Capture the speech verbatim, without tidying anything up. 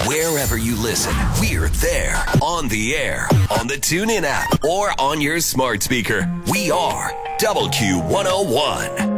Wherever you listen, we're there. On the air, on the TuneIn app, or on your smart speaker. We are Double Q one oh one.